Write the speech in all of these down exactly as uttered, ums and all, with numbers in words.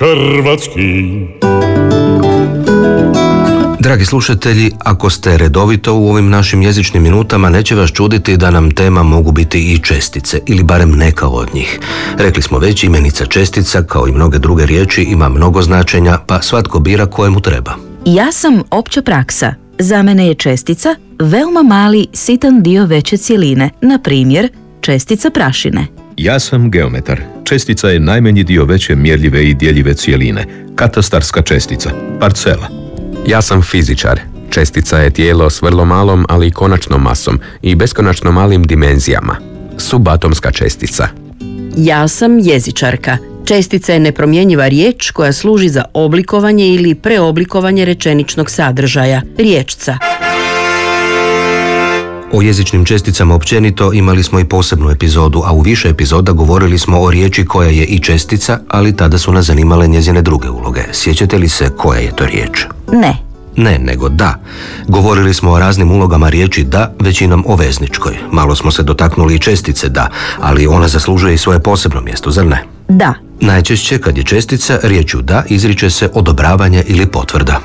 hrvatski. Dragi slušatelji, ako ste redovito u ovim našim jezičnim minutama, neće vas čuditi da nam tema mogu biti i čestice, ili barem neka od njih. Rekli smo već, imenica čestica, kao i mnoge druge riječi, ima mnogo značenja, pa svatko bira koje mu treba. Ja sam opća praksa. Za mene je čestica veoma mali, sitan dio veće cjeline, na primjer, čestica prašine. Ja sam geometar. Čestica je najmanji dio veće mjerljive i djeljive cijeline, katastarska čestica, parcela. Ja sam fizičar. Čestica je tijelo s vrlo malom, ali i konačnom masom i beskonačno malim dimenzijama. Subatomska čestica. Ja sam jezičarka. Čestica je nepromjenjiva riječ koja služi za oblikovanje ili preoblikovanje rečeničnog sadržaja, riječca. O jezičnim česticama općenito imali smo i posebnu epizodu, a u više epizoda govorili smo o riječi koja je i čestica, ali tada su nas zanimale njezine druge uloge. Sjećate li se koja je to riječ? Ne. Ne, nego da. Govorili smo o raznim ulogama riječi da, većinom o vezničkoj. Malo smo se dotaknuli i čestice da, ali ona zaslužuje i svoje posebno mjesto, zar ne? Da. Najčešće kad je čestica, riječju da izriče se odobravanje ili potvrda.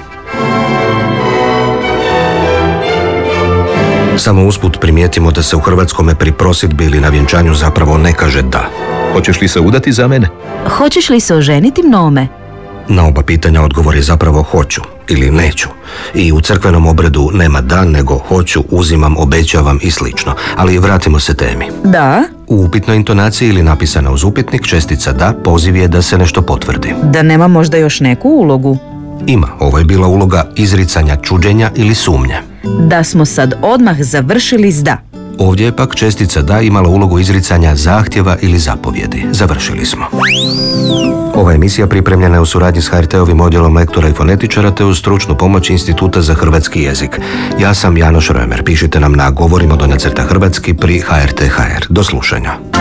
Samo usput primijetimo da se u hrvatskome pri prosjedbi ili na vjenčanju zapravo ne kaže da. Hoćeš li se udati za mene? Hoćeš li se oženiti mnome? Na oba pitanja odgovor je zapravo hoću ili neću. I u crkvenom obredu nema da, nego hoću, uzimam, obećavam i slično. Ali vratimo se temi. Da. U upitnoj intonaciji ili napisana uz upitnik, čestica da poziv je da se nešto potvrdi. Da nema možda još neku ulogu? Ima. Ovo je bila uloga izricanja čuđenja ili sumnje. Da smo sad odmah završili s da. Ovdje je pak čestica da imala ulogu izricanja zahtjeva ili zapovjedi. Završili smo. Ova emisija pripremljena je u suradnji s H R T-ovim odjelom lektora i fonetičara te uz stručnu pomoć Instituta za hrvatski jezik. Ja sam Janoš Römer. Pišite nam na govorimo do nacrta hrvatski pri H R T H R. Do slušanja.